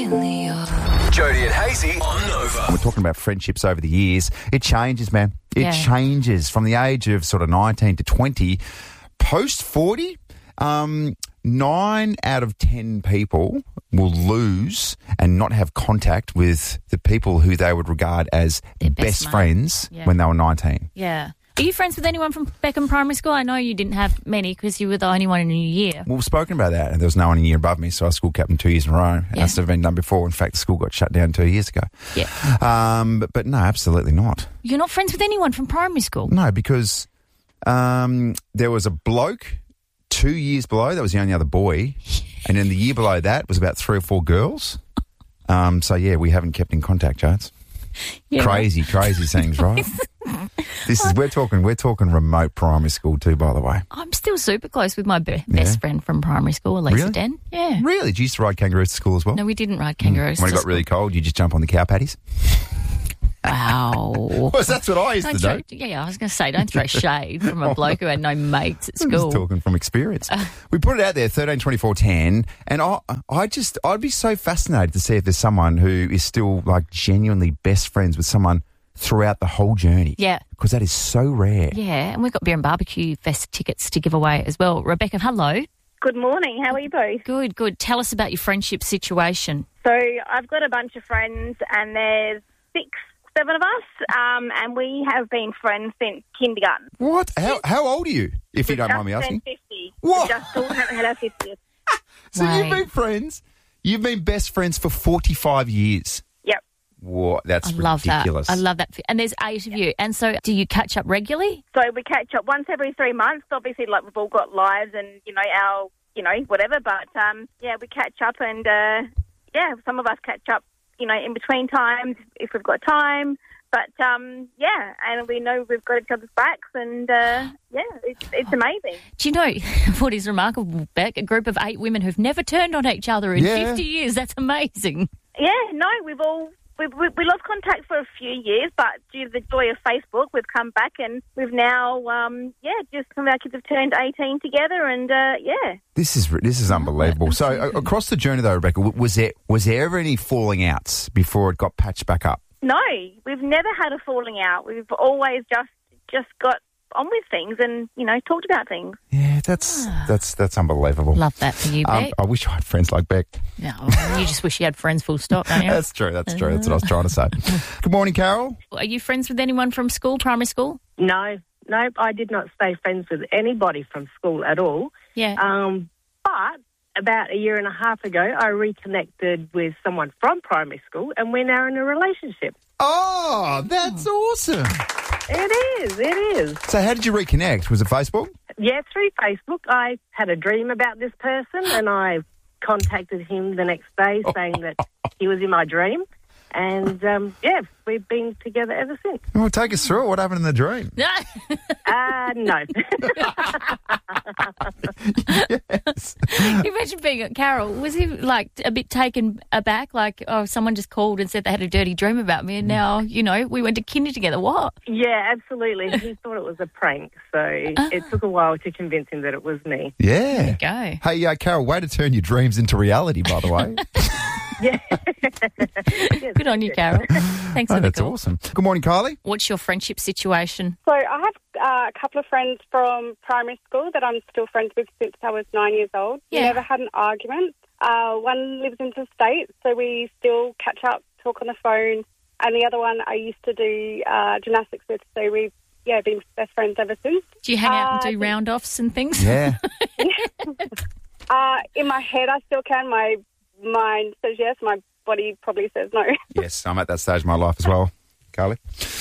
Finally yours. Jody and Hazy on Nova. We're talking about friendships over the years. It changes, man. It changes from the age of sort of 19 to 20. Post 40, 9 out of 10 people will lose and not have contact with the people who they would regard as Their best best friends mate. when they were 19. Yeah. Are you friends with anyone from Beckham Primary School? I know you didn't have many because you were the only one in your year. Well, we've spoken about that, and there was no one a year above me, so I was school captain 2 years in a row. Yeah. That's never been done before. In fact, the school got shut down 2 years ago. Yeah. But no, absolutely not. You're not friends with anyone from primary school? No, because there was a bloke 2 years below, that was the only other boy, and then the year below that was about 3 or 4 girls. So, yeah, we haven't kept in contact, Jones. Yeah, Crazy things, right? We're talking remote primary school too, by the way. I'm still super close with my best friend from primary school, Elisa Really? Den. Yeah. Really? Did you used to ride kangaroos to school as well? No, we didn't ride kangaroos. When it to got really school. cold, you just jump on the cow patties? Wow. Well, that's what I used to do. Yeah, I was going to say, don't throw shade from a bloke who had no mates at I'm school. just talking from experience. We put it out there, 13, 24, 10, and I'd be so fascinated to see if there's someone who is still like genuinely best friends with someone throughout the whole journey. Yeah. Because that is so rare. Yeah, and we've got Beer and Barbecue Fest tickets to give away as well. Rebecca, hello. Good morning. How are you both? Good. Tell us about your friendship situation. So I've got a bunch of friends, and there's 6, 7 of us, and we have been friends since kindergarten. What? How old are you, if you don't mind me asking? Just turned 50. What? We just still haven't had our 50th. So Right. you've been best friends for 45 years. Yep. What? That's I love ridiculous. that. I love that. And there's 8 of you. And so do you catch up regularly? So we catch up once every 3 months. Obviously, like, we've all got lives and, our, whatever. But, we catch up and, some of us catch up, in between times if we've got time. But, and we know we've got each other's backs and, it's amazing. Do you know what is remarkable, Beck? A group of 8 women who've never turned on each other in 50 years. That's amazing. Yeah, no, we lost contact for a few years, but due to the joy of Facebook, we've come back and we've now, just some of our kids have turned 18 together and, This is unbelievable. So across the journey though, Rebecca, was there ever any falling outs before it got patched back up? No, we've never had a falling out. We've always just got on with things and, talked about things. Yeah, that's unbelievable. Love that for you, Beck. I wish I had friends like Beck. No, you just wish you had friends full stop, don't you? That's true. That's what I was trying to say. Good morning, Carol. Are you friends with anyone from school, primary school? No, I did not stay friends with anybody from school at all. Yeah. But about a year and a half ago, I reconnected with someone from primary school and we're now in a relationship. Oh, that's awesome. It is. So how did you reconnect? Was it Facebook? Yeah, through Facebook. I had a dream about this person and I contacted him the next day saying that he was in my dream. And, we've been together ever since. Well, take us through it. What happened in the dream? No. Yes. You imagine being Carol. Was he like a bit taken aback? Like, someone just called and said they had a dirty dream about me, and now we went to kinder together. What? Yeah, absolutely. He thought it was a prank, so it took a while to convince him that it was me. Yeah. Go. Hey, Carol, way to turn your dreams into reality, by the way. Yeah. Good on you, Carol. Thanks for the That's call. awesome. Good morning, Kylie. What's your friendship situation? So I have a couple of friends from primary school that I'm still friends with since I was 9 years old. Yeah. We never had an argument. One lives in the States, so we still catch up, talk on the phone. And the other one I used to do gymnastics with, so we've been best friends ever since. Do you hang out and do round-offs and things? Yeah. In my head, I still can. My mind says yes. My body probably says no. Yes, I'm at that stage of my life as well, Carly.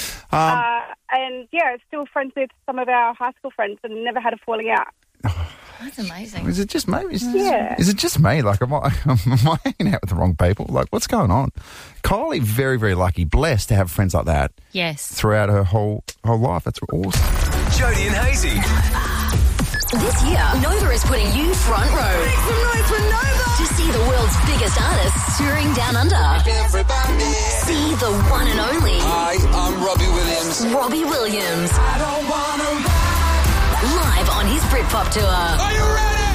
Still friends with some of our high school friends and never had a falling out. That's amazing. Is it just me? Yeah. Is it just me? Like, am I hanging out with the wrong people? Like, what's going on? Kylie, very, very lucky, blessed to have friends like that Yes. throughout her whole life. That's awesome. Jody and Hazy. This year, Nova is putting you front row. Make some noise for Nova! To see the world's biggest artists touring down under. Everybody. See the one and only Hi, I'm Robbie Williams. Robbie Williams I don't wanna ride. live on his Britpop tour. Are you ready?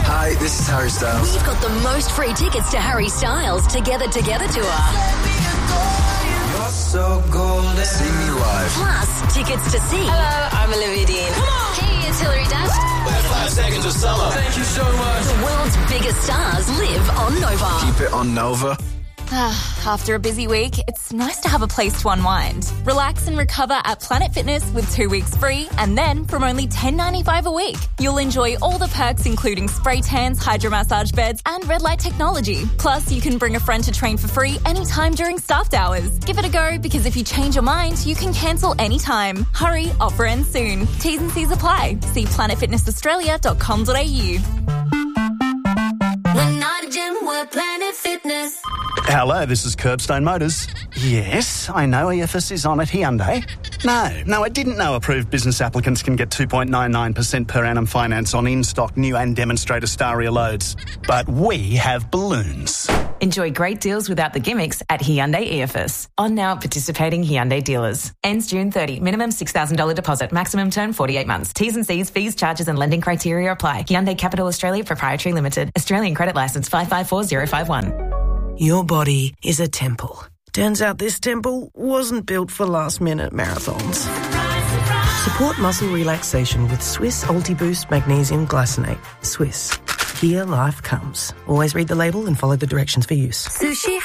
Hi, this is Harry Styles. We've got the most free tickets to Harry Styles' Together Together tour. You're so golden. See me live. Plus, tickets to see. Hello, I'm Olivia Dean. Come on! Hey, it's Hilary Duff. 5 seconds of summer. Thank you so much. The world's biggest stars live on Nova. Keep it on Nova. After a busy week, it's nice to have a place to unwind. Relax and recover at Planet Fitness with 2 weeks free, and then from only $10.95 a week. You'll enjoy all the perks including spray tans, hydromassage beds and red light technology. Plus, you can bring a friend to train for free anytime during staffed hours. Give it a go because if you change your mind, you can cancel anytime. Hurry, offer ends soon. T's and C's apply. See planetfitnessaustralia.com.au. We're not a gym, we're Planet Fitness. Hello, this is Curbstone Motors. Yes, I know EFS is on at Hyundai. No, I didn't know approved business applicants can get 2.99% per annum finance on in-stock new and demonstrator Staria loads. But we have balloons. Enjoy great deals without the gimmicks at Hyundai EFS. On now at participating Hyundai dealers. Ends June 30. Minimum $6,000 deposit. Maximum term 48 months. T's and C's, fees, charges and lending criteria apply. Hyundai Capital Australia Proprietary Limited. Australian credit licence 554051. Your body is a temple. Turns out this temple wasn't built for last-minute marathons. Support muscle relaxation with Swiss Ultiboost Magnesium Glycinate. Swiss. Here life comes. Always read the label and follow the directions for use. Sushi